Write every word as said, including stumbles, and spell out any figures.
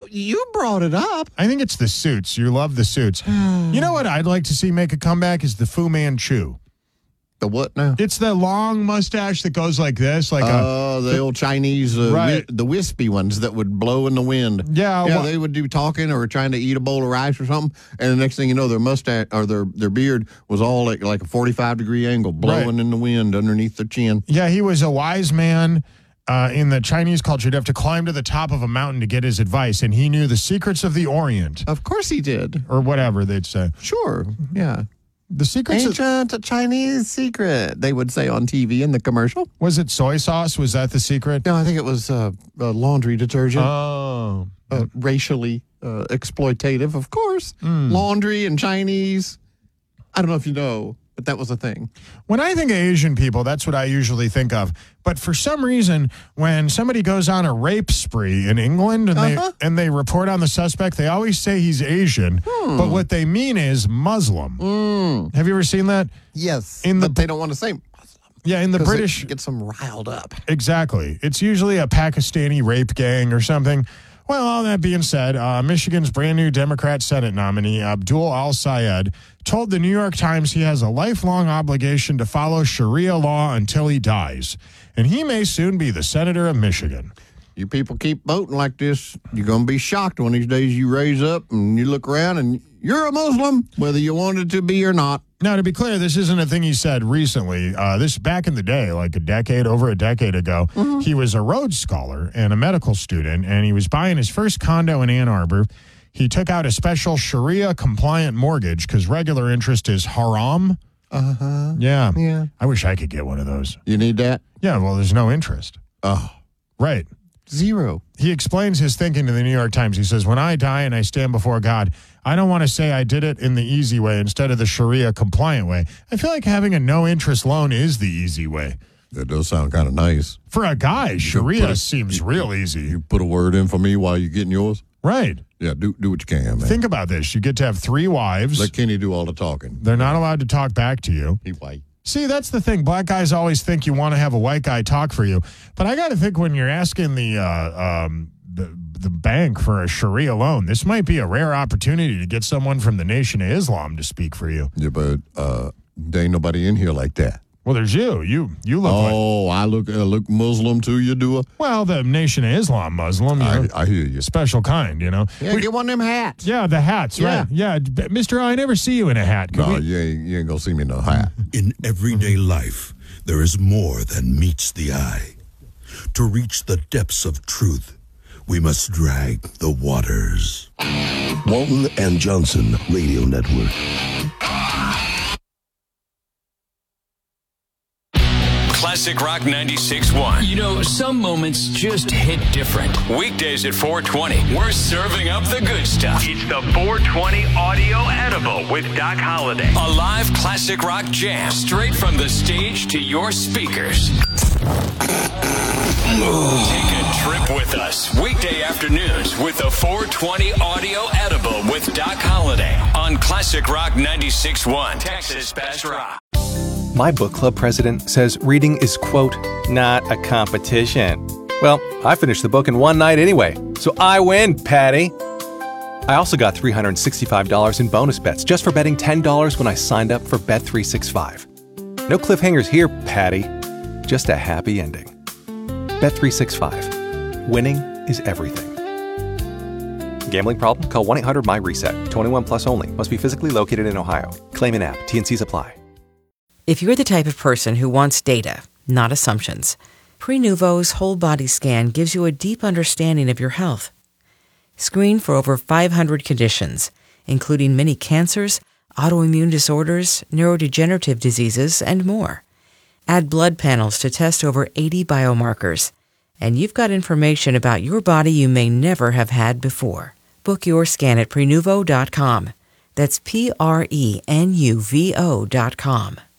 you brought it up. I think it's the suits. You love the suits. You know what I'd like to see make a comeback is the Fu Manchu. The what now? It's the long mustache that goes like this, like Oh, a the, the old Chinese, uh, right. wi- the wispy ones that would blow in the wind. Yeah, yeah. well, they would do talking or trying to eat a bowl of rice or something, and the next thing you know, their mustache or their their beard was all like like a forty-five degree angle, blowing right. in the wind underneath their chin. Yeah, he was a wise man. Uh, in the Chinese culture, you'd have to climb to the top of a mountain to get his advice, and he knew the secrets of the Orient. Of course, he did, or whatever they'd say. Sure, yeah. The secrets Ancient of, Chinese secret, they would say on T V in the commercial. Was it soy sauce? Was that the secret? No, I think it was uh, uh, laundry detergent. Oh. Uh, racially uh, exploitative, of course. Mm. Laundry and Chinese. I don't know if you know, but that was a thing. When I think of Asian people, that's what I usually think of. But for some reason, when somebody goes on a rape spree in England and uh-huh. they and they report on the suspect, they always say he's Asian. Hmm. But what they mean is Muslim. Mm. Have you ever seen that? Yes. In the, but they don't want to say Muslim. Yeah, in the British. It gets them riled up. Exactly. It's usually a Pakistani rape gang or something. Well, all that being said, uh, Michigan's brand new Democrat Senate nominee, Abdul Al-Sayed, told the New York Times he has a lifelong obligation to follow Sharia law until he dies. And he may soon be the senator of Michigan. You people keep voting like this, you're going to be shocked one of these days you raise up and you look around and you're a Muslim, whether you wanted to be or not. Now, to be clear, this isn't a thing he said recently. Uh, this back in the day, like a decade, over a decade ago, mm-hmm. he was a Rhodes Scholar and a medical student, and he was buying his first condo in Ann Arbor. He took out a special Sharia-compliant mortgage because regular interest is haram. Uh-huh. Yeah. Yeah. I wish I could get one of those. You need that? Yeah, well, there's no interest. Oh. Right. Zero. He explains his thinking to the New York Times. He says, when I die and I stand before God, I don't want to say I did it in the easy way instead of the Sharia-compliant way. I feel like having a no-interest loan is the easy way. That does sound kind of nice. For a guy, Sharia a, seems you, real easy. You put a word in for me while you're getting yours? Right. Yeah, do do what you can, man. Think about this. You get to have three wives. Let Kenny do all the talking. They're not allowed to talk back to you. He white. See, that's the thing. Black guys always think you want to have a white guy talk for you. But I got to think when you're asking the, uh, um, the the bank for a Sharia loan, this might be a rare opportunity to get someone from the Nation of Islam to speak for you. Yeah, but uh, there ain't nobody in here like that. Well, there's you. You you look oh, like... I look uh, look Muslim too, you do? Well, the Nation of Islam Muslim. You I, know, I hear you. Special kind, you know. Yeah, we, get one of them hats. Yeah, the hats, yeah. right. Yeah, Mister O, I never see you in a hat. Could no, we... you, ain't, you ain't going to see me in a hat. In everyday life, there is more than meets the eye. To reach the depths of truth, we must drag the waters. Walton and Johnson Radio Network. Classic Rock ninety-six point one. You know, some moments just hit different. Weekdays at four twenty, we're serving up the good stuff. It's the four twenty Audio Edible with Doc Holliday. A live classic rock jam straight from the stage to your speakers. Take a trip with us weekday afternoons with the four twenty Audio Edible with Doc Holliday on Classic Rock ninety-six point one, Texas Best Rock. My book club president says reading is, quote, not a competition. Well, I finished the book in one night anyway, so I win, Patty. I also got three hundred sixty-five dollars in bonus bets just for betting ten dollars when I signed up for Bet three sixty-five. No cliffhangers here, Patty. Just a happy ending. Bet three sixty-five. Winning is everything. Gambling problem? Call one eight hundred M Y RESET. twenty-one plus only. Must be physically located in Ohio. Claim in app. T and C's apply. If you're the type of person who wants data, not assumptions, Prenuvo's whole body scan gives you a deep understanding of your health. Screen for over five hundred conditions, including many cancers, autoimmune disorders, neurodegenerative diseases, and more. Add blood panels to test over eighty biomarkers, and you've got information about your body you may never have had before. Book your scan at Prenuvo dot com. That's P R E N U V O dot com.